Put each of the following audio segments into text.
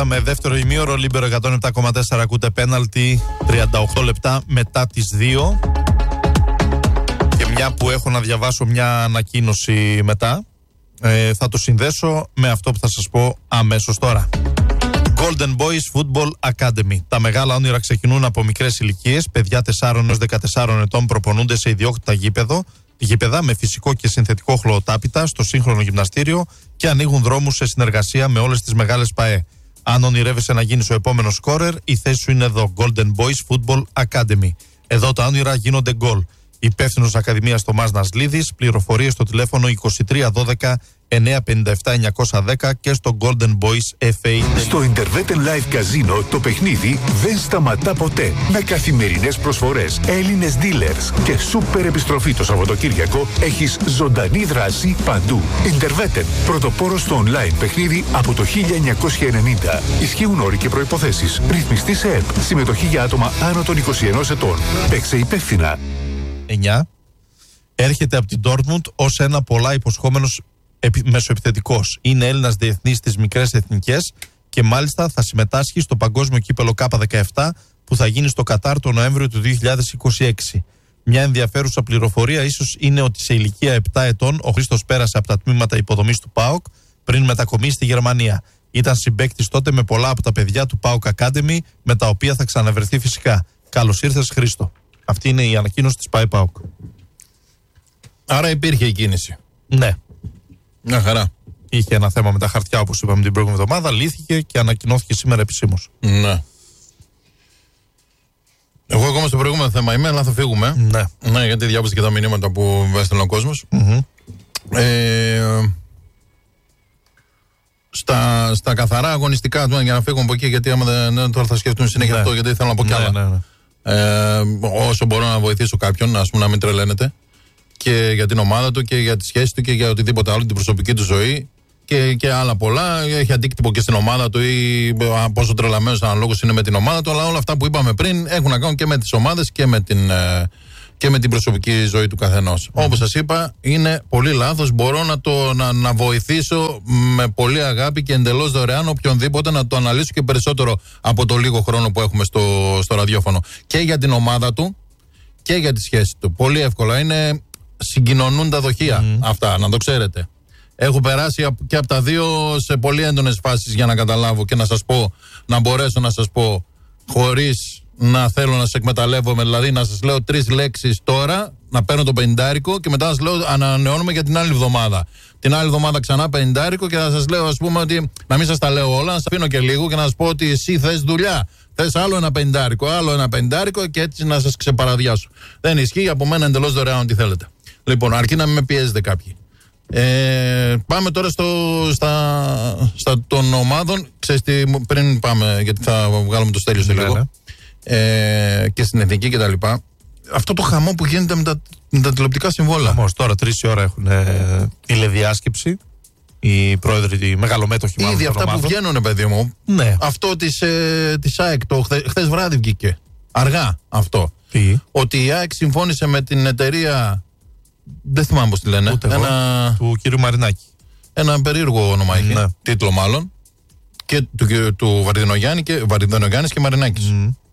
Επιστρέψαμε δεύτερο ημίωρο, Λίμπερο 107,4, ακούτε πέναλτι, 38 λεπτά μετά τις 2. Και μια που έχω να διαβάσω μια ανακοίνωση μετά, θα το συνδέσω με αυτό που θα σας πω αμέσως τώρα. Golden Boys Football Academy. Τα μεγάλα όνειρα ξεκινούν από μικρές ηλικίες. Παιδιά 4 έως 14 ετών προπονούνται σε ιδιόκτητα γήπεδα με φυσικό και συνθετικό χλωοτάπητα στο σύγχρονο γυμναστήριο και ανοίγουν δρόμους σε συνεργασία με όλες τις μεγάλες ΠΑΕ. Αν ονειρεύεσαι να γίνεις ο επόμενος σκόρερ, η θέση σου είναι εδώ. Golden Boys Football Academy. Εδώ τα όνειρα γίνονται γκολ. Υπεύθυνος Ακαδημίας Θωμάς Νασλίδης. Πληροφορίες στο τηλέφωνο 2312 957 910 και στο Golden Boys FA. Στο Interwetten Live Casino το παιχνίδι δεν σταματά ποτέ. Με καθημερινές προσφορές, Έλληνες dealers και σούπερ επιστροφή το Σαββατοκύριακο, έχεις ζωντανή δράση παντού. Interwetten, πρωτοπόρο στο online παιχνίδι από το 1990. Ισχύουν όροι και προϋποθέσεις. Ρυθμιστή σε ΕΠ. Συμμετοχή για άτομα άνω των 21 ετών. Παίξε υπεύθυνα. 9. Έρχεται από την Dortmund ως ένα πολλά υποσχόμενος μεσοεπιθετικός. Είναι Έλληνας διεθνής στις μικρές εθνικές και μάλιστα θα συμμετάσχει στο Παγκόσμιο Κύπελλο K17 που θα γίνει στο Κατάρ το Νοέμβριο του 2026. Μια ενδιαφέρουσα πληροφορία ίσως είναι ότι σε ηλικία 7 ετών ο Χρήστος πέρασε από τα τμήματα υποδομής του ΠΑΟΚ πριν μετακομίσει στη Γερμανία. Ήταν συμπαίκτης τότε με πολλά από τα παιδιά του ΠΑΟΚ Academy, με τα οποία θα ξαναβρεθεί φυσικά. Καλώς ήρθες, Χρήστο. Αυτή είναι η ανακοίνωση της ΠΑΕ ΠΑΟΚ. Άρα υπήρχε η κίνηση. Ναι. Μια χαρά. Είχε ένα θέμα με τα χαρτιά, όπως είπαμε την προηγούμενη εβδομάδα, λύθηκε και ανακοινώθηκε σήμερα επισήμως. Ναι. Εγώ ακόμα στο προηγούμενο θέμα είμαι, αλλά θα φύγουμε. Ναι. Ναι, γιατί διάβασα και τα μηνύματα που έστελνε ο κόσμος. Στα καθαρά αγωνιστικά, για να φύγουμε από εκεί, γιατί άμα τώρα θα σκεφτούν συνέχεια αυτό, γιατί θέλω να πω κι άλλα. Όσο μπορώ να βοηθήσω κάποιον, ας πούμε, να μην τρελαίνεται. Και για την ομάδα του και για τη σχέση του και για οτιδήποτε άλλο, την προσωπική του ζωή και άλλα πολλά. Έχει αντίκτυπο και στην ομάδα του ή πόσο τρελαμένος αναλόγως είναι με την ομάδα του. Αλλά όλα αυτά που είπαμε πριν έχουν να κάνουν και με τις ομάδες και με την προσωπική ζωή του καθενός. Όπως σας είπα, είναι πολύ λάθος. Μπορώ να βοηθήσω με πολύ αγάπη και εντελώς δωρεάν οποιονδήποτε να το αναλύσω και περισσότερο από το λίγο χρόνο που έχουμε στο ραδιόφωνο. Και για την ομάδα του και για τη σχέση του. Πολύ εύκολα. Συγκοινωνούν τα δοχεία αυτά, να το ξέρετε. Έχω περάσει και από τα δύο σε πολύ έντονες φάσεις για να καταλάβω και να σας πω, να μπορέσω να σας πω χωρίς να θέλω να σας εκμεταλλεύομαι, δηλαδή να σας λέω 3 λέξεις τώρα, να παίρνω το 50 και μετά να σας λέω ανανεώνουμε για την άλλη εβδομάδα. Την άλλη εβδομάδα ξανά 50 και θα σας λέω, ας πούμε, ότι να μην σας τα λέω όλα, να σας αφήνω και λίγο και να σας πω ότι εσύ θες δουλειά. Θες άλλο ένα 50, άλλο ένα 50 και έτσι να σας ξεπαραδιάσω. Δεν ισχύει, από μένα εντελώς δωρεάν ό,τι θέλετε. Λοιπόν, αρκεί να μην με πιέζετε κάποιοι. Πάμε τώρα στα των ομάδων. Ξέρεις τι, πριν πάμε, γιατί θα βγάλουμε το Στέλιο σε λίγο. Και στην εθνική και τα λοιπά. Αυτό το χαμό που γίνεται με τα τηλεοπτικά συμβόλαια. Τώρα 3 η ώρα έχουν τηλεδιάσκεψη. Οι πρόεδροι, οι μεγαλομέτωχοι μάλλον. Ήδη αυτά που βγαίνουν, παιδί μου. Ναι. Αυτό της ΑΕΚ, χθες βράδυ βγήκε. Αργά αυτό. Τι? Ότι η ΑΕΚ συμφώνησε με την εταιρεία. Δεν θυμάμαι πώς τη λένε. Του κύριου Μαρινάκη. Ένα περίεργο όνομα είχε. Ναι. Τίτλο μάλλον. Και του Βαρδινογιάννης και Μαρινάκης.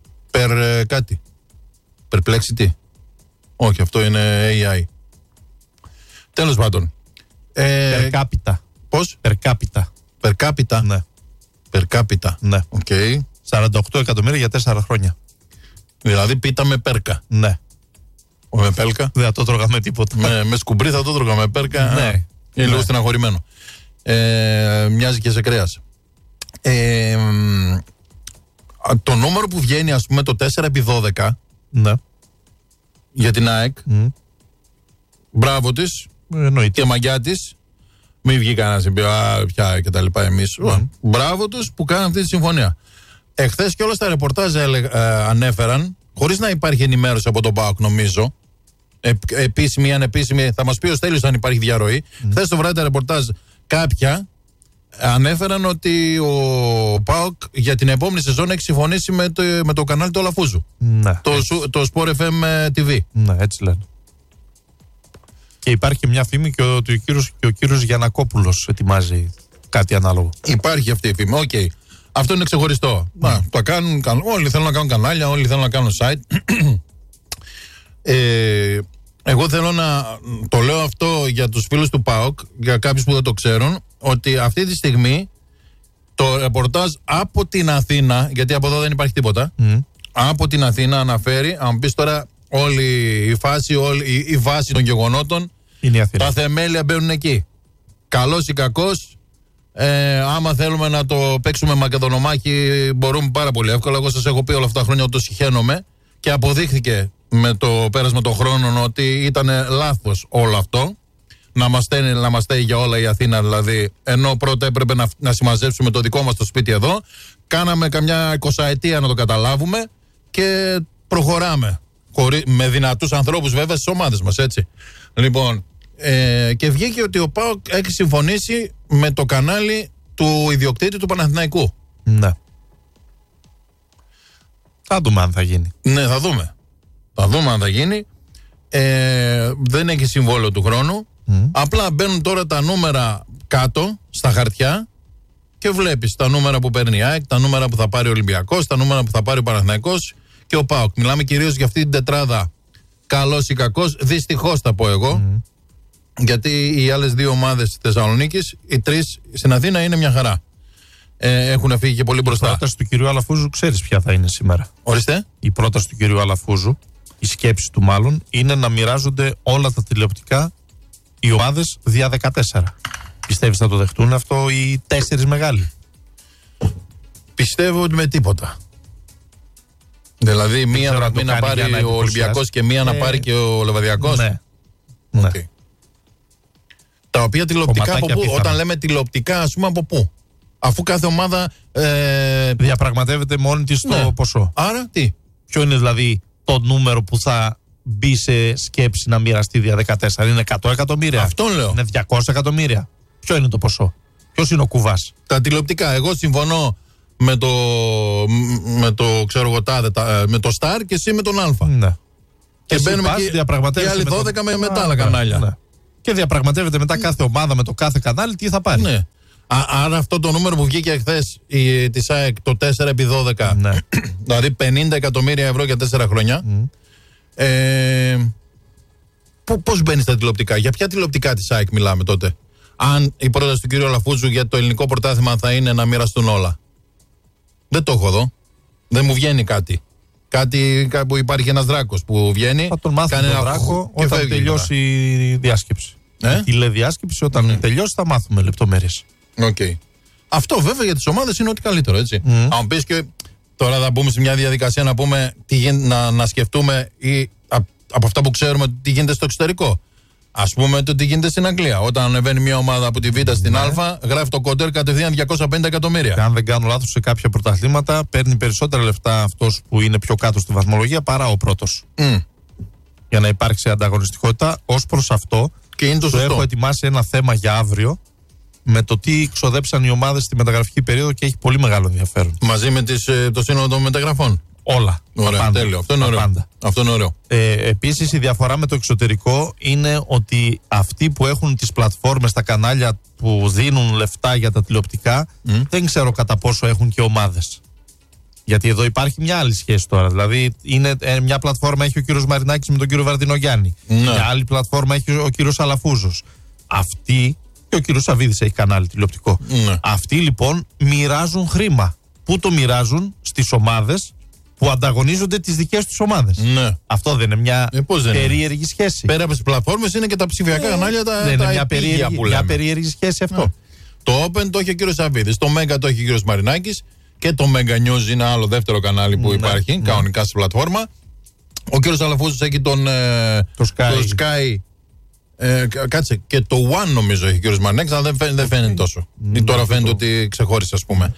Κάτι. Perplexity. Όχι, αυτό είναι AI. Τέλος πάντων. Per capita. Πώς? Per capita. Per capita. Ναι. Per capita. Ναι. Okay. 48 εκατομμύρια για 4 χρόνια. Δηλαδή πίτα με πέρκα. Ναι. Όχι με πέλκα. Δεν θα το τρώγαμε τίποτα. Με σκουμπρί θα το τρώγαμε. Με πέρκα. Ναι. Είναι λίγο στεναχωρημένο. Μοιάζει και σε κρέας. Το νούμερο που βγαίνει, ας πούμε, το 4x12. Ναι. Για την ΑΕΚ. Μπράβο της. Εννοείται. Και μαγιά της. Μην βγει κανένας να πει πια και τα λοιπά εμείς. Μπράβο τους που κάνουν αυτή τη συμφωνία. Εχθές και όλα στα ρεπορτάζ ανέφεραν, χωρίς να υπάρχει ενημέρωση από τον ΠΑΟΚ, νομίζω, επίσημη ή ανεπίσημη, θα μας πει ο Στέλιος αν υπάρχει διαρροή. Χθες το βράδυ τα ρεπορτάζ κάποια ανέφεραν ότι ο ΠΑΟΚ για την επόμενη σεζόν έχει συμφωνήσει με το κανάλι του Αλαφούζου. Ναι. Το Sport FM TV. Ναι, έτσι λένε. Και υπάρχει μια φήμη και ότι ο κύριος Γιαννακόπουλος ετοιμάζει κάτι ανάλογο. Υπάρχει αυτή η φήμη, οκ. Αυτό είναι ξεχωριστό. Το κάνουν, όλοι θέλουν να κάνουν κανάλια, όλοι θέλουν να κάνουν site. Εγώ θέλω να το λέω αυτό για τους φίλους του ΠΑΟΚ, για κάποιους που δεν το ξέρουν, ότι αυτή τη στιγμή το ρεπορτάζ από την Αθήνα, γιατί από εδώ δεν υπάρχει τίποτα, από την Αθήνα αναφέρει, αν μου πεις τώρα όλη η φάση, η βάση των γεγονότων, τα θεμέλια μπαίνουν εκεί. Καλός ή κακός, άμα θέλουμε να το παίξουμε μακεδονομάχη, μπορούμε πάρα πολύ εύκολα. Εγώ σας έχω πει όλα αυτά τα χρόνια ότι το συχαίνομαι και αποδείχθηκε με το πέρασμα των χρόνων ότι ήταν λάθος όλο αυτό. Να μας στέει για όλα η Αθήνα, δηλαδή, ενώ πρώτα έπρεπε να συμμαζέψουμε το δικό μας το σπίτι εδώ. Κάναμε καμιά 20ετία να το καταλάβουμε και προχωράμε. Με δυνατούς ανθρώπους βέβαια στις ομάδες μας, έτσι. Λοιπόν, και βγήκε ότι ο ΠΑΟΚ έχει συμφωνήσει με το κανάλι του ιδιοκτήτη του Παναθηναϊκού. Ναι. Θα δούμε αν θα γίνει. Ναι, θα δούμε. Θα δούμε αν θα γίνει. Δεν έχει συμβόλαιο του χρόνου. Απλά μπαίνουν τώρα τα νούμερα κάτω στα χαρτιά και βλέπεις τα νούμερα που παίρνει η ΑΕΚ, τα νούμερα που θα πάρει ο Ολυμπιακός, τα νούμερα που θα πάρει ο Παναθηναϊκός και ο ΠΑΟΚ. Μιλάμε κυρίως για αυτή την τετράδα, καλός ή κακός. Δυστυχώς θα πω εγώ, γιατί οι άλλες δύο ομάδες της Θεσσαλονίκης, οι τρεις στην Αθήνα είναι μια χαρά. Έχουν φύγει και πολύ μπροστά. Η πρόταση του κυρίου Αλαφούζου, ξέρεις ποια θα είναι σήμερα? Ορίστε. Η πρόταση του κυρίου Αλαφούζου, η σκέψη του μάλλον, είναι να μοιράζονται όλα τα τηλεοπτικά οι ομάδες δια 14. Πιστεύεις θα το δεχτούν αυτό οι 4 μεγάλοι? Πιστεύω ότι με τίποτα. Δηλαδή μία να πάρει ο Ολυμπιακός και μία να πάρει και ο Λεβαδιακός. Ναι. Okay. Τα οποία τηλεοπτικά από πού? Όταν λέμε τηλεοπτικά, ας πούμε, από πού? Αφού κάθε ομάδα διαπραγματεύεται μόνη της το ποσό. Άρα τι? Ποιο είναι δηλαδή το νούμερο που θα μπει σε σκέψη να μοιραστεί δια 14? Είναι 100 εκατομμύρια? Αυτό λέω. Είναι 200 εκατομμύρια? Ποιο είναι το ποσό? Ποιος είναι ο κουβάς? Τα τηλεοπτικά. Εγώ συμφωνώ με το ξέρω εγώ με το Star και εσύ με τον Α. Ναι. Και μπαίνουμε και άλλοι 12 με τα άλλα κανάλια. Ναι. Και διαπραγματεύεται μετά κάθε ομάδα με το κάθε κανάλι τι θα πάρει. Ναι. Άρα αυτό το νούμερο που βγήκε εχθές της ΑΕΚ, το 4x12, ναι. δηλαδή 50 εκατομμύρια ευρώ για 4 χρόνια, πώς μπαίνει στα τηλεοπτικά? Για ποια τηλεοπτικά της ΑΕΚ μιλάμε τότε? Αν η πρόταση του κ. Αλαφούζου για το ελληνικό πρωτάθλημα θα είναι να μοιραστούν όλα. Δεν το έχω εδώ. Δεν μου βγαίνει κάτι. Κάτι που υπάρχει ένας δράκος που βγαίνει. Θα τον μάθουμε τον δράκο όταν τελειώσει η διάσκεψη. Η τηλεδιάσκεψη όταν τελειώσει θα μάθουμε λεπτομέρειες. Okay. Αυτό βέβαια για τις ομάδες είναι ό,τι καλύτερο, έτσι. Αν πεις και τώρα θα μπούμε σε μια διαδικασία να πούμε να σκεφτούμε από αυτά που ξέρουμε τι γίνεται στο εξωτερικό. Ας πούμε το τι γίνεται στην Αγγλία. Όταν ανεβαίνει μια ομάδα από τη Β στην Α, γράφει το κοντέρ κατευθείαν 250 εκατομμύρια. Και αν δεν κάνω λάθος, σε κάποια πρωταθλήματα παίρνει περισσότερα λεφτά αυτός που είναι πιο κάτω στη βαθμολογία παρά ο πρώτος. Για να υπάρξει ανταγωνιστικότητα. Ως προς αυτό, και είναι το έχω ετοιμάσει ένα θέμα για αύριο με το τι ξοδέψαν οι ομάδες στη μεταγραφική περίοδο και έχει πολύ μεγάλο ενδιαφέρον. Μαζί με το σύνολο των μεταγραφών. Όλα. Ωραία, τέλειο. Αυτό είναι ωραίο. Αυτό είναι ωραίο. Επίσης, η διαφορά με το εξωτερικό είναι ότι αυτοί που έχουν τις πλατφόρμες, τα κανάλια που δίνουν λεφτά για τα τηλεοπτικά, δεν ξέρω κατά πόσο έχουν και ομάδες. Γιατί εδώ υπάρχει μια άλλη σχέση τώρα. Δηλαδή, είναι, μια πλατφόρμα έχει ο κύριος Μαρινάκης με τον κύριο Βαρδινογιάννη. Μια άλλη πλατφόρμα έχει ο κύριος Αλαφούζος. Αυτοί, και ο κύριος Σαββίδης έχει κανάλι τηλεοπτικό. Αυτοί λοιπόν μοιράζουν χρήμα. Πού το μοιράζουν? Στις ομάδες που ανταγωνίζονται τις δικές τους ομάδες. Ναι. Αυτό δεν είναι μια περίεργη σχέση? Πέρα από τις πλατφόρμες είναι και τα ψηφιακά κανάλια δεν είναι μια περίεργη σχέση αυτό? Το Open το έχει ο κύριος Σαββίδης, το Mega το έχει ο κύριος Μαρινάκης και το Mega News είναι άλλο δεύτερο κανάλι που υπάρχει κανονικά στη πλατφόρμα. Ο κύριος Αλαφούζος έχει το Sky. Κάτσε, και το One νομίζω έχει ο κύριος Μαρινάκης, αλλά δεν φαίνεται τόσο. Τώρα φαίνεται ότι ξεχώρισε, ας πούμε.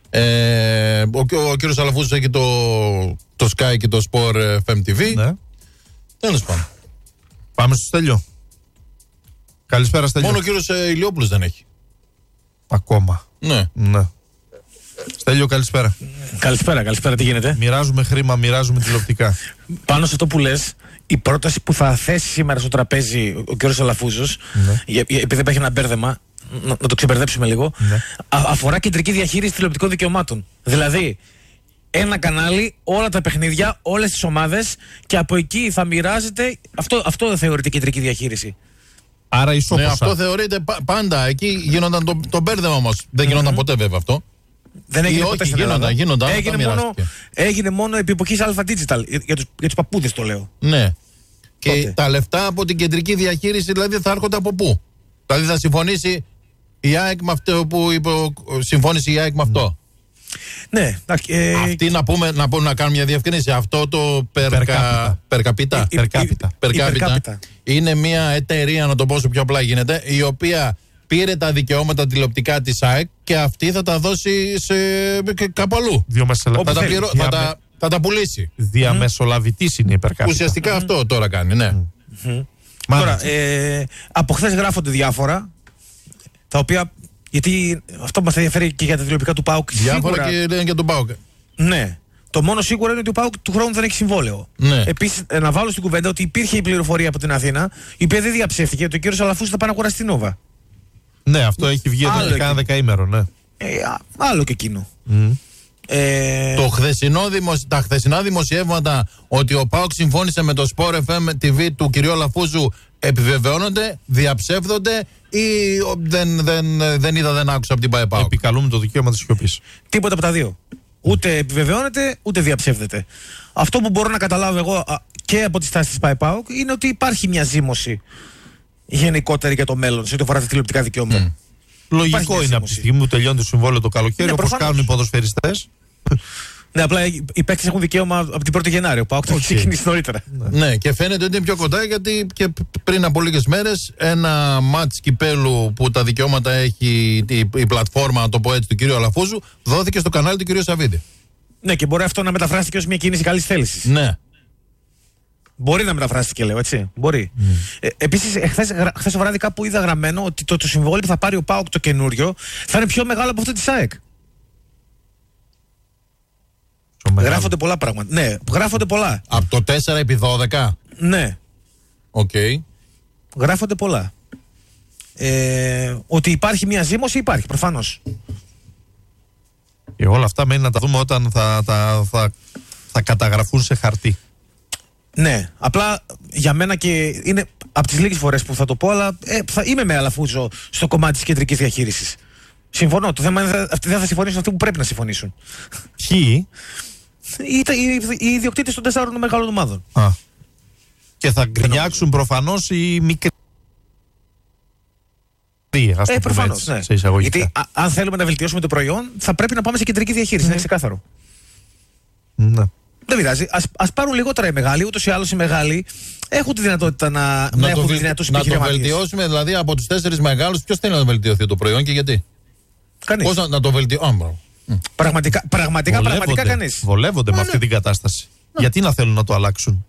Ο κύριος Αλαφούζος έχει το Sky και το Sport FM TV. Ναι. Τέλος πάντων. Πάμε στο Στέλιο. Καλησπέρα, Στέλιο. Μόνο ο κύριος Ηλιόπουλος δεν έχει. Ακόμα. Ναι. Στέλιο, καλησπέρα. Καλησπέρα, τι γίνεται? Μοιράζουμε χρήμα, μοιράζουμε τηλεοπτικά. Πάνω σε αυτό που λες, η πρόταση που θα θέσει σήμερα στο τραπέζι ο κύριος Αλαφούζος, επειδή υπάρχει ένα μπέρδεμα, να το ξεμπερδέψουμε λίγο. Ναι. Αφορά κεντρική διαχείριση τηλεοπτικών δικαιωμάτων. Δηλαδή, ένα κανάλι, όλα τα παιχνίδια, όλες τις ομάδες και από εκεί θα μοιράζεται. Αυτό δεν θεωρείται κεντρική διαχείριση. Άρα ισόποσα. Ναι, αυτό θεωρείται πάντα. Εκεί γίνονταν το μπέρδεμα όμως. Δεν γινόταν ποτέ βέβαια αυτό. Δεν έγινε ποτέ στην Ελλάδα. Γίνονταν. Έγινε μόνο επί εποχής Alpha Digital. Για τους παππούδες το λέω. Ναι. Και Τότε. τα λεφτά από την κεντρική διαχείριση δηλαδή θα έρχονται από πού? Δηλαδή θα συμφωνήσει η ΑΕΚ με αυτό που συμφώνησε η ΑΕΚ με αυτό. Ναι. Αυτή να κάνουμε μια διευκρίνηση. Αυτό το περκαπίτα είναι μια εταιρεία, να το πω όσο πιο απλά γίνεται, η οποία πήρε τα δικαιώματα τηλεοπτικά της ΑΕΚ και αυτή θα τα δώσει κάπου αλλού. Θα τα πουλήσει. Διαμεσολαβητής είναι η υπερκάπιτα. Ουσιαστικά αυτό τώρα κάνει, ναι. Τώρα, από χθες γράφονται διάφορα, τα οποία, γιατί αυτό μας ενδιαφέρει και για τα τηλεοπτικά του ΠΑΟΚ. Διάφορα και λένε για τον ΠΑΟΚ. Ναι. Το μόνο σίγουρο είναι ότι ο ΠΑΟΚ του χρόνου δεν έχει συμβόλαιο. Ναι. Επίσης, να βάλω στην κουβέντα ότι υπήρχε η πληροφορία από την Αθήνα, η οποία δεν διαψεύτηκε, ότι ο κύριος Αλαφούζος θα πάει να κουράσει την Νόβα. Ναι, αυτό έχει βγει εδώ και κάνα δεκαήμερο, ναι. Άλλο και εκείνο. Τα χθεσινά δημοσιεύματα ότι ο ΠΑΟΚ συμφώνησε με το Sport FM TV του κυρίου Αλαφούζου επιβεβαιώνονται, διαψεύδονται ή δεν είδα, δεν άκουσα από την ΠΑΕ-ΠΑΟΚ? Επικαλούμε το δικαίωμα της σιωπής. Τίποτα από τα δύο. Ούτε επιβεβαιώνεται, ούτε διαψεύδεται. Αυτό που μπορώ να καταλάβω εγώ και από τη στάση της ΠΑΕ-ΠΑΟΚ είναι ότι υπάρχει μια ζήμωση γενικότερη για το μέλλον σε ό,τι αφορά τα τηλεοπτικά δικαιώματα. Λογικό είναι από τη στιγμή που τελειώνει το συμβόλαιο το καλοκαίρι, όπως κάνουν οι ποδοσφαιριστές. Ναι, απλά οι παίκτες έχουν δικαίωμα από την 1η Γενάρη. Ο ΠΑΟΚ θα έχει ξεκινήσει νωρίτερα. Ναι, και φαίνεται ότι είναι πιο κοντά, γιατί και πριν από λίγες μέρες ένα μάτς κυπέλου που τα δικαιώματα έχει η πλατφόρμα, να το πω έτσι, του κυρίου Αλαφούζου, δόθηκε στο κανάλι του κυρίου Σαββίδη. Ναι, και μπορεί αυτό να μεταφράστηκε ως μια κίνηση καλής θέλησης. Ναι. Μπορεί να μεταφράστηκε, λέω, έτσι. Μπορεί. Επίσης, χθες το βράδυ κάπου είδα γραμμένο ότι το συμβόλαιο που θα πάρει ο ΠΑΟΚ το καινούριο θα είναι πιο μεγάλο από αυτό της ΑΕΚ. Γράφονται πολλά πράγματα. Ναι, γράφονται πολλά. Από το 4x12. Ναι. Οκ. Γράφονται πολλά. Ότι υπάρχει μια ζήμωση, υπάρχει προφανώς. Και όλα αυτά μένει να τα δούμε όταν θα καταγραφούν σε χαρτί. Ναι, απλά για μένα και είναι από τις λίγες φορές που θα το πω, αλλά είμαι με Αλαφούζο στο κομμάτι της κεντρικής διαχείρισης. Συμφωνώ. Το θέμα είναι ότι δεν θα συμφωνήσουν αυτοί που πρέπει να συμφωνήσουν. Ποιοι? Οι ιδιοκτήτες των 4 μεγάλων ομάδων. Και θα γκρινιάξουν προφανώς οι μικροί. Προφανώς. Ναι. Γιατί αν θέλουμε να βελτιώσουμε το προϊόν, θα πρέπει να πάμε σε κεντρική διαχείριση. Είναι ξεκάθαρο. Ναι. Δεν πειράζει. Ας πάρουν λιγότερα οι μεγάλοι. Ούτως ή άλλως οι μεγάλοι έχουν τη δυνατότητα να έχουν δυνατούς επιχειρηματίες. Να το βελτιώσουμε, δηλαδή από τους 4 μεγάλους, ποιος θέλει να βελτιωθεί το προϊόν και γιατί? Κανείς. Πώς να το βελτιώσουμε? Πραγματικά κανείς. Βολεύονται με αυτή την κατάσταση. Γιατί να θέλουν να το αλλάξουν?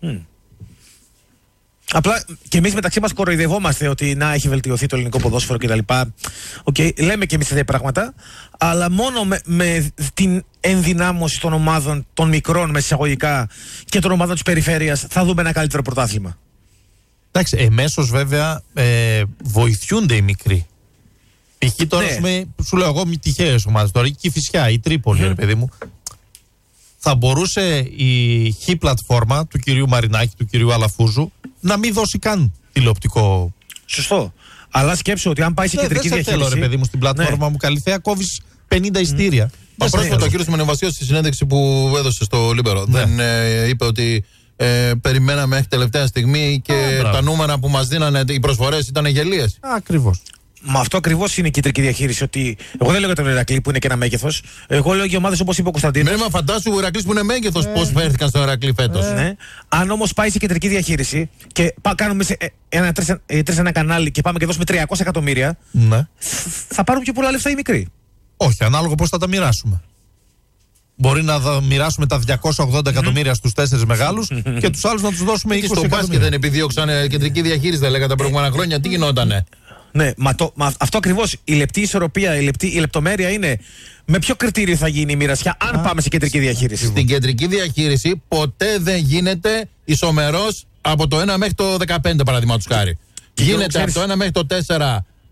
Απλά και εμείς μεταξύ μας κοροϊδευόμαστε ότι να έχει βελτιωθεί το ελληνικό ποδόσφαιρο κτλ. Λέμε και εμείς τέτοια πράγματα, αλλά μόνο με την ενδυνάμωση των ομάδων των μικρών με εισαγωγικά και των ομάδων της περιφέρειας θα δούμε ένα καλύτερο πρωτάθλημα. Εντάξει, εμέσως βέβαια βοηθιούνται οι μικροί. Π.χ. τώρα σου λέω εγώ τυχαίες ομάδες. Τώρα η Κηφισιά, η Τρίπολη, ρε παιδί μου. Θα μπορούσε η χ πλατφόρμα του κυρίου Μαρινάκη, του κυρίου Αλαφούζου, να μην δώσει καν τηλεοπτικό. Σωστό. Αλλά σκέψου ότι αν πάει σε κεντρική διαχείριση. Δεν θέλω, ρε παιδί μου, στην πλατφόρμα μου Καλυθέα κόβεις 50 ειστήρια. Μα πρόσφατα ο κύριος Μενεβασιός στη συνέντευξη που έδωσε στο Λίμπερο δεν είπε ότι περιμέναμε μέχρι τελευταία στιγμή και τα νούμερα που μας δίνανε, οι προσφορές ήταν γελίες? Ακριβώς. Μα αυτό ακριβώς είναι η κεντρική διαχείριση. Ότι εγώ δεν λέω για τον Ηρακλή που είναι και ένα μέγεθος. Εγώ λέω για ομάδες όπως είπε ο Κωνσταντίνος. Μα φαντάσου ο Ηρακλής που είναι μέγεθος πώς φέρθηκαν στον Ηρακλή φέτος. Ναι. Αν όμως πάει σε κεντρική διαχείριση και κάνουμε ένα κανάλι και πάμε και δώσουμε 300 εκατομμύρια, θα πάρουν πιο πολλά λεφτά οι μικροί. Όχι, ανάλογα πώς θα τα μοιράσουμε. Μπορεί να μοιράσουμε τα 280 εκατομμύρια στους 4 μεγάλους και τους άλλους να τους δώσουμε 20 εκατομμύρια. Στο μπάσκετ δεν επιδίωξαν κεντρική διαχείριση, δεν λέγατε τα προηγούμενα χρόνια? Τι γινότανε? Ναι, αυτό ακριβώς. Η λεπτή ισορροπία, η λεπτομέρεια είναι με ποιο κριτήριο θα γίνει η μοιρασιά αν πάμε σε κεντρική διαχείριση. Στην κεντρική διαχείριση ποτέ δεν γίνεται ισομερός από το 1 μέχρι το 15, παραδείγματος χάρη. Γίνεται από το 1 μέχρι το 4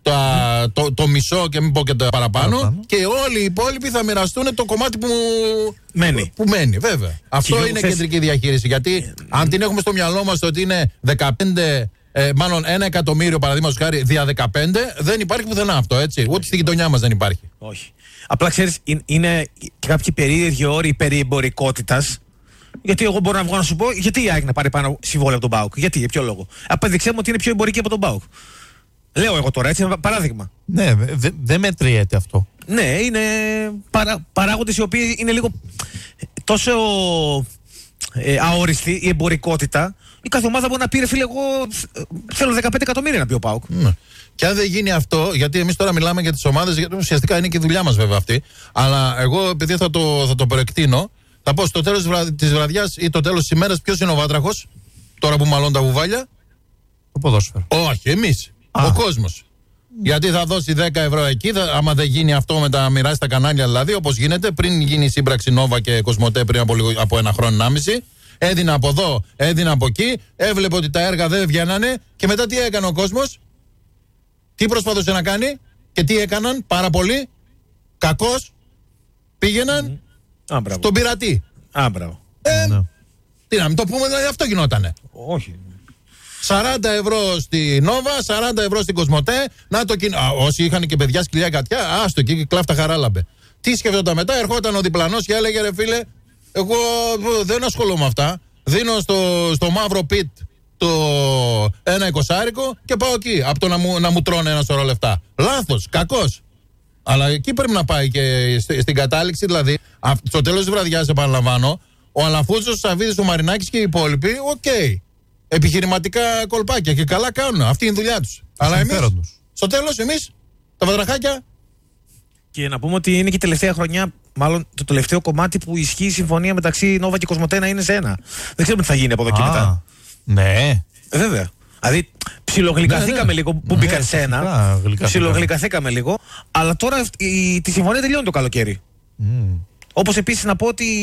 το μισό και μην πω και το παραπάνω. Και όλοι οι υπόλοιποι θα μοιραστούν το κομμάτι που μένει. Βέβαια. Αυτό είναι κεντρική διαχείριση. Γιατί αν την έχουμε στο μυαλό μας ότι είναι 15. Μάλλον 1 εκατομμύριο παραδείγματος χάρη δια 15, δεν υπάρχει πουθενά αυτό, έτσι. Ούτε στη γειτονιά μας δεν υπάρχει. Όχι. Απλά ξέρεις, είναι και κάποιοι περίεργοι όροι περί εμπορικότητας. Γιατί εγώ μπορώ να βγω να σου πω, γιατί η ΑΕΚ να πάρει πάνω συμβόλαιο από τον ΠΑΟΚ. Γιατί, για ποιο λόγο. Απέδειξέ μου ότι είναι πιο εμπορική από τον ΠΑΟΚ. Λέω εγώ τώρα, έτσι, παράδειγμα. Ναι, δεν μετριέται αυτό. Ναι, είναι παράγοντες οι οποίοι είναι λίγο τόσο αόριστοι, η εμπορικότητα. Η κάθε ομάδα μπορεί να πει, ρε φίλε, εγώ θέλω 15 εκατομμύρια να πει ο ΠΑΟΚ. Ναι. Και αν δεν γίνει αυτό, γιατί εμείς τώρα μιλάμε για τις ομάδες, γιατί ουσιαστικά είναι και η δουλειά μας βέβαια αυτή. Αλλά εγώ, επειδή θα το προεκτείνω, θα πω στο τέλος της βραδιάς ή το τέλος της ημέρας, ποιος είναι ο βάτραχος, τώρα που μαλώνουν τα βουβάλια. Το ποδόσφαιρο. Όχι, εμείς. Ο κόσμος. Γιατί θα δώσει 10 ευρώ εκεί, άμα δεν γίνει αυτό με τα μοιράσει τα κανάλια, δηλαδή, όπως γίνεται πριν γίνει η σύμπραξη Νόβα και Κοσμοτέ πριν από 1 χρόνο, 1,5. Έδινα από εδώ, έδινα από εκεί, έβλεπε ότι τα έργα δεν βγαίνανε και μετά τι έκανε ο κόσμος. Τι προσπαθούσε να κάνει και τι έκαναν πάρα πολύ. Κακώς πήγαιναν στον πειρατή. Άμπραβο. Τι να μην το πούμε, δηλαδή αυτό γινότανε. Όχι. 40 ευρώ στη Νόβα, 40 ευρώ στην Κοσμοτέ. Να το όσοι είχαν και παιδιά σκυλιά κατιά, άστο εκεί και κλάφτα χαράλαμπε. Τι σκεφτόταν μετά, ερχόταν ο διπλανός και έλεγε, ρε φίλε, εγώ δεν ασχολούμαι με αυτά. Δίνω στο μαύρο πιτ το 1 εικοσάρικο και πάω εκεί. Από το να μου τρώνε 1 σωρό λεφτά. Λάθος, κακός. Αλλά εκεί πρέπει να πάει και στην κατάληξη, δηλαδή, στο τέλος της βραδιάς, επαναλαμβάνω, ο Αλαφούζος, ο Σαββίδης, ο Μαρινάκης και οι υπόλοιποι, επιχειρηματικά κολπάκια και καλά κάνουν. Αυτή είναι η δουλειά τους. Αλλά εμείς, στο τέλος, εμείς, τα βατραχάκια. Και να πούμε ότι είναι και η τελευταία χρονιά, μάλλον το τελευταίο κομμάτι που ισχύει η συμφωνία μεταξύ Νόβα και Κοσμοτέ να είναι σε ένα. Δεν ξέρουμε τι θα γίνει από εδώ και μετά. Ναι. Βέβαια. Δηλαδή, ψιλογλυκαθήκαμε λίγο που μπήκαν σε ένα. Ψιλογλυκαθήκαμε λίγο. Αλλά τώρα τη συμφωνία τελειώνει το καλοκαίρι. Όπως επίσης να πω ότι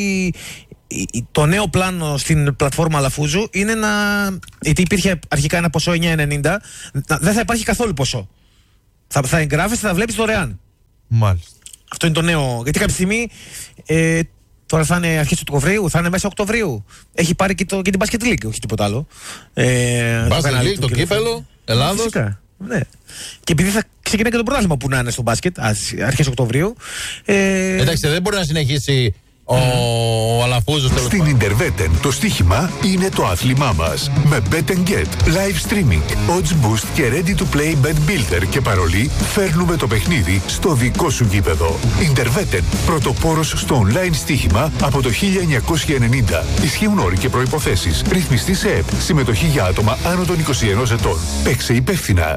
το νέο πλάνο στην πλατφόρμα Αλαφούζου είναι γιατί υπήρχε αρχικά ένα ποσό 9,90, δεν θα υπάρχει καθόλου ποσό. Θα εγγράφεσαι, θα βλέπεις δωρεάν. Μάλιστα. Αυτό είναι το νέο. Γιατί κάποια στιγμή, τώρα θα είναι αρχές του Οκτωβρίου, θα είναι μέσα Οκτωβρίου. Έχει πάρει και την Basket League, όχι τίποτα άλλο. Basket League, το κύπελο, Ελλάδος. Φυσικά, ναι. Και επειδή θα ξεκινάει και το πρωτάθλημα που να είναι στο μπάσκετ, αρχές Οκτωβρίου. Εντάξει, δεν μπορεί να συνεχίσει ο Αλαφούζος. Στην Ιντερβέτεν το στοίχημα είναι το άθλημά μας. Με Bet & Get, live streaming, odds boost και ready to play bet builder και παρολί, φέρνουμε το παιχνίδι στο δικό σου γήπεδο. Ιντερβέτεν, πρωτοπόρος στο online στοίχημα από το 1990. Ισχύουν όροι και προϋποθέσεις. Ρυθμιστή σε ΕΠ. Συμμετοχή για άτομα άνω των 21 ετών. Παίξε υπεύθυνα.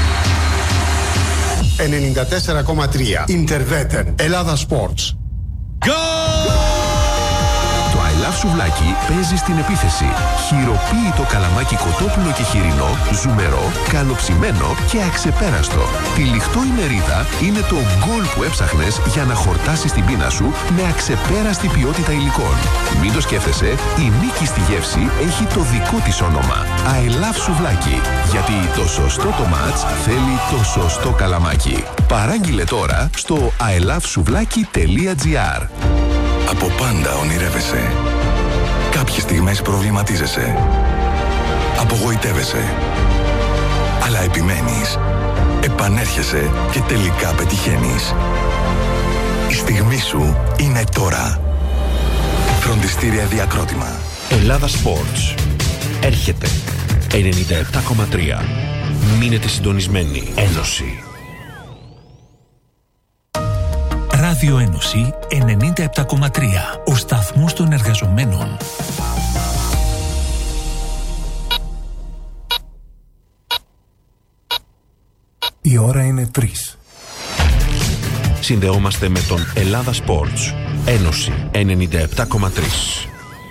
94,3 Ιντερβέτεν, Ελλάδα Sports. Το I Love Σουβλάκι παίζει στην επίθεση. Χειροποίητο καλαμάκι κοτόπουλο και χοιρινό, ζουμερό, καλοψημένο και αξεπέραστο. Τυλιχτό η μερίδα είναι το γκολ που έψαχνες για να χορτάσεις την πείνα σου με αξεπέραστη ποιότητα υλικών. Μην το σκέφτεσαι, η νίκη στη γεύση έχει το δικό της όνομα. I Love Σουβλάκι. Γιατί το σωστό το μάτς θέλει το σωστό καλαμάκι. Παράγγειλε τώρα στο ilovesouβλaki.gr. Από πάντα ονειρεύεσαι. Κάποιες στιγμές προβληματίζεσαι. Απογοητεύεσαι. Αλλά επιμένεις. Επανέρχεσαι και τελικά πετυχαίνεις. Η στιγμή σου είναι τώρα. Φροντιστήρια Διακρότημα. Ελλάδα Sports. Έρχεται. 97,3. Μείνετε συντονισμένοι. Ένωση. Ράδιο Ένωση 97,3. Ο σταθμός των εργαζομένων. Η ώρα είναι 3. Συνδεόμαστε με τον Ελλάδα Sports. Ένωση 97,3.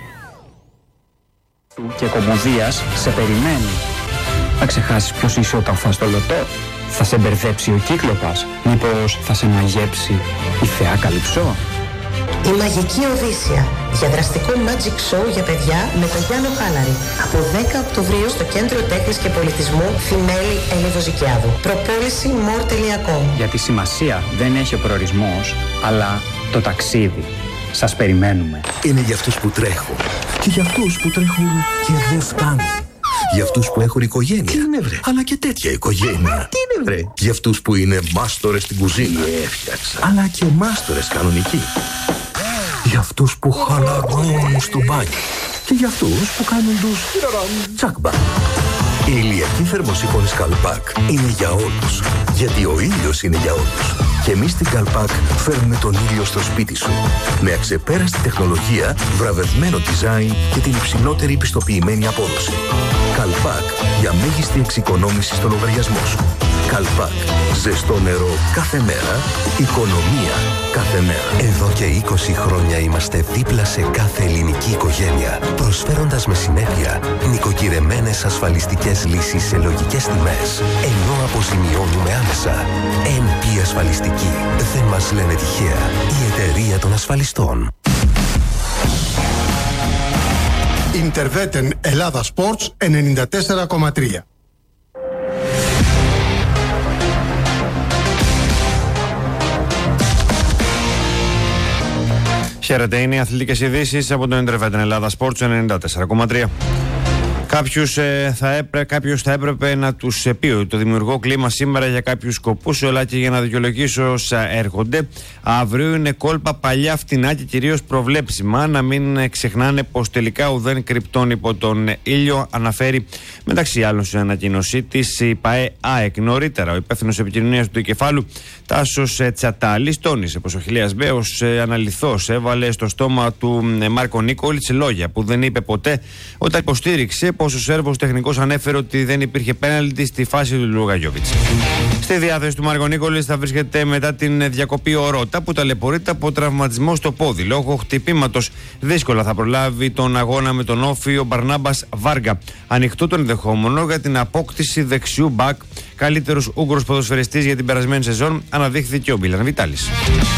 Και Κομμωδίας σε περιμένει. Θα ξεχάσεις ποιος είσαι όταν φας το λωτό. Θα σε μπερδέψει ο Κύκλοπας. Μήπως θα σε μαγέψει η θεά Καλυψό. Η Μαγική Οδύσσια. Διαδραστικό Magic Show για παιδιά με τον Γιάννο Χάλαρη. Από 10 Οκτωβρίου στο Κέντρο Τέχνης και Πολιτισμού Θημέλη Ελιδοζικιάδου. Προπόληση more.com. Γιατί σημασία δεν έχει ο προορισμός, αλλά το ταξίδι. Σας περιμένουμε. Είναι για αυτούς που τρέχουν. Και για αυτούς που τρέχουν και δεν φτάνουν. Για αυτούς που έχουν οικογένεια. Τι είναι βρε. Αλλά και τέτοια οικογένεια. Τι είναι βρε. Για αυτούς που είναι μάστορες στην κουζίνα. Έφτιαξα. Αλλά και μάστορες κανονικοί. Για αυτούς που χαλαρώνουν στο μπάνιο. Και για αυτούς που κάνουν τους τσάκμπα. Η ηλιακή θερμοσύφωνη Καλπάκ είναι για όλους. Γιατί ο ήλιος είναι για όλους. Και εμείς στην Καλπάκ φέρνουμε τον ήλιο στο σπίτι σου. Με αξεπέραστη τεχνολογία, βραβευμένο design και την υψηλότερη πιστοποιημένη απόδοση. Καλπάκ για μέγιστη εξοικονόμηση στο λογαριασμό σου. Καλπάκ. Ζεστό νερό κάθε μέρα. Οικονομία κάθε μέρα. Εδώ και 20 χρόνια είμαστε δίπλα σε κάθε ελληνική οικογένεια, προσφέροντας με συνέπεια νοικοκυρεμένες ασφαλιστικές λύσεις σε λογικές τιμές, ενώ αποζημιώνουμε άμεσα. NP Ασφαλιστική. Δεν μας λένε τυχαία. Η εταιρεία των ασφαλιστών. Interveten Ελλάδα Sports 94,3. Χαίρετε, είναι οι αθλητικές ειδήσεις από το Interveten Ελλάδα Sports 94,3. Κάποιος θα έπρεπε να τους πει το δημιουργώ κλίμα σήμερα για κάποιους σκοπούς, αλλά και για να δικαιολογήσω όσα έρχονται. Αύριο είναι κόλπα παλιά, φτηνά και κυρίως προβλέψιμα. Να μην ξεχνάνε πως τελικά ουδέν κρυπτών υπό τον ήλιο, αναφέρει μεταξύ άλλων σε ανακοίνωσή της η ΠΑΕ ΑΕΚ. Νωρίτερα, ο υπεύθυνος επικοινωνίας του Κεφάλου, Τάσος Τσατάλης, τόνισε πως ο Χιλίας Μπέ ως αναληθώς έβαλε στο στόμα του Μάρκο Νίκολιτς λόγια που δεν είπε ποτέ όταν υποστήριξε πως ο Σέρβος τεχνικός ανέφερε ότι δεν υπήρχε πέναλτι στη φάση του Λουγαγιόβιτς. Στη διάθεση του Μάρκο Νίκολιτς θα βρίσκεται μετά την διακοπή ο Ρώτα που ταλαιπωρείται από τραυματισμό στο πόδι. Λόγω χτυπήματος δύσκολα θα προλάβει τον αγώνα με τον Όφη ο Μπαρνάμπας Βάργα. Ανοιχτό το ενδεχόμενο για την απόκτηση δεξιού μπακ. Καλύτερος Ούγγρος ποδοσφαιριστής για την περασμένη σεζόν αναδείχθηκε ο Μπίλαν Βιτάλης.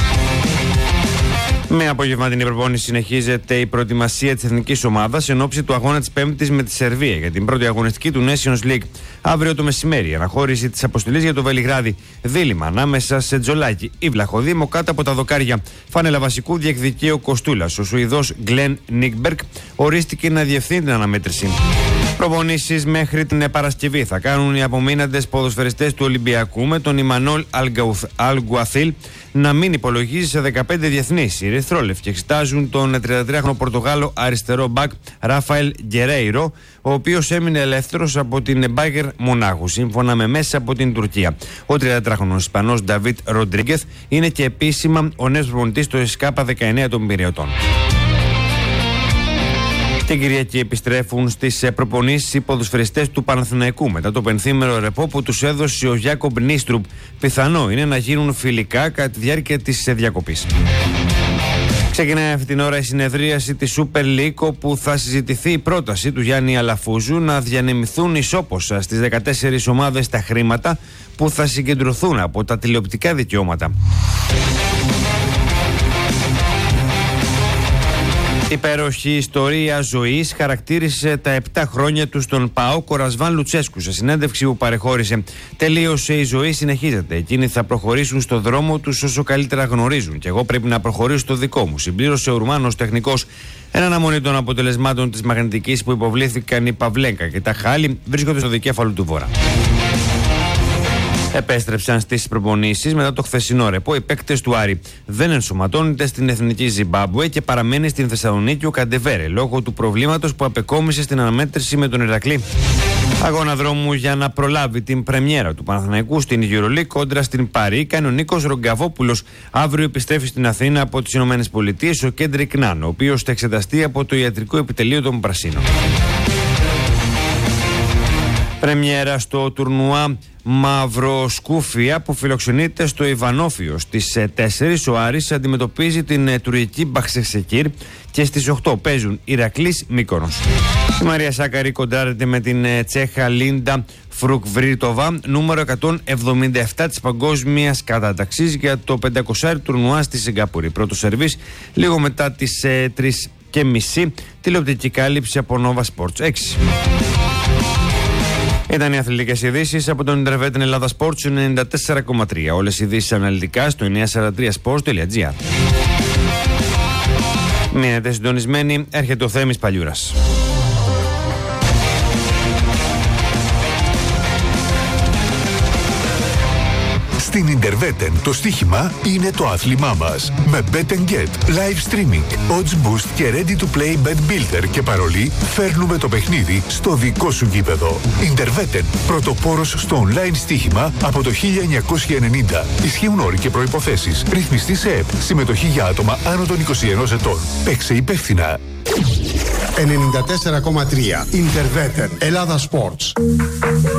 Με απογευματινή προπόνηση συνεχίζεται η προετοιμασία της εθνικής ομάδας εν ώψη του αγώνα της Πέμπτης με τη Σερβία για την πρώτη αγωνιστική του Nations League. Αύριο το μεσημέρι, αναχώρηση της αποστολής για το Βελιγράδι. Δίλημμα ανάμεσα σε Τζολάκη ή Βλαχοδήμο κάτω από τα δοκάρια. Φάνελα βασικού διεκδικεί ο Κοστούλας. Ο Σουηδός Γκλεν Νίκμπερκ ορίστηκε να διευθύνει την αναμέτρηση. Προπονήσεις μέχρι την Παρασκευή θα κάνουν οι απομείναντες ποδοσφαιριστές του Ολυμπιακού με τον Ιμανόλ Αλγκουαθίλ να μην υπολογίζει σε 15 διεθνείς. Οι ερυθρόλευκοι εξετάζουν τον 33χρονο Πορτογάλο αριστερό μπακ Ράφαελ Γκερέιρο, ο οποίος έμεινε ελεύθερος από την Μπάγερ Μονάχου, σύμφωνα με μέσα από την Τουρκία. Ο 33χρονος Ισπανός Νταβίτ Ροντρίγκεθ είναι και επίσημα ο νέος προπονητής του ΕΣΚΑΠΑ 19 των Πειριωτών. Την Κυριακή επιστρέφουν στις προπονήσεις οι ποδοσφαιριστές του Παναθηναϊκού μετά το πενθήμερο ρεπό που τους έδωσε ο Γιάκομπ Νίστρουπ. Πιθανό είναι να γίνουν φιλικά κατά τη διάρκεια της διακοπής. Ξεκινάει αυτή την ώρα η συνεδρίαση της Super League, όπου θα συζητηθεί η πρόταση του Γιάννη Αλαφούζου να διανεμηθούν ισόποσα στις 14 ομάδες τα χρήματα που θα συγκεντρωθούν από τα τηλεοπτικά δικαιώματα. Υπέροχη ιστορία ζωής χαρακτήρισε τα 7 χρόνια του στον ΠΑΟΚ ο Ρασβάν Λουτσέσκου. Σε συνέντευξη που παρεχώρησε, τελείωσε η ζωή, συνεχίζεται. Εκείνοι θα προχωρήσουν στο δρόμο τους όσο καλύτερα γνωρίζουν. Και εγώ πρέπει να προχωρήσω στο δικό μου, συμπλήρωσε ο Ρουμάνος τεχνικός. Εν αναμονή των αποτελεσμάτων της μαγνητικής που υποβλήθηκαν η Παυλέγκα και τα Χάλη βρίσκονται στο δικέφαλο του Βορρά. Επέστρεψαν στις προπονήσεις μετά το χθεσινό ρεπό. Οι παίκτες του Άρη δεν ενσωματώνεται στην εθνική Ζιμπάμπουε και παραμένει στην Θεσσαλονίκη ο Καντεβέρε λόγω του προβλήματος που απεκόμισε στην αναμέτρηση με τον Ηρακλή. Αγώνα δρόμου για να προλάβει την πρεμιέρα του Παναθηναϊκού στην EuroLeague κόντρα στην Παρί κάνει ο Νίκος Ρογκαβόπουλος. Αύριο επιστρέφει στην Αθήνα από τις ΗΠΑ ο Κέντρικ Νάν, ο οποίος θα εξεταστεί από το ιατρικό επιτελείο των Πρασίνων. Πρεμιέρα στο τουρνουά Μαυροσκούφια που φιλοξενείται στο Ιβανόφιο. Στις 4 ο Άρης αντιμετωπίζει την τουρκική Μπαξεσεκίρ και στις 8 παίζουν Ηρακλής Μύκονος. Η Μαρία Σάκαρη κοντράρεται με την Τσέχα Λίντα Φρουκβρίτοβα, νούμερο 177 της παγκόσμιας κατάταξης για το 500 τουρνουά στη Σιγκαπούρη. Πρώτο σερβίς λίγο μετά τις 3:30, τηλεοπτική κάλυψη από Nova Sports 6. Ήταν οι αθλητικές ειδήσεις από τον Ιντερβέτ Ελλάδα Sports 94,3. Όλες οι ειδήσεις αναλυτικά στο 943sports.gr. Μείνετε συντονισμένοι, έρχεται ο Θέμης Παλιούρας. Στην Ιντερβέτεν το στοίχημα είναι το άθλημά μας. Με Bet & Get, live streaming, odds boost και ready to play bet builder και παρολί φέρνουμε το παιχνίδι στο δικό σου γήπεδο. Ιντερβέτεν, πρωτοπόρος στο online στοίχημα από το 1990. Ισχύουν όροι και προϋποθέσεις. Ρυθμιστή σε ΕΠ. Συμμετοχή για άτομα άνω των 21 ετών. Παίξε υπεύθυνα. 94,3 Ιντερβέτεν Ελλάδα Sports.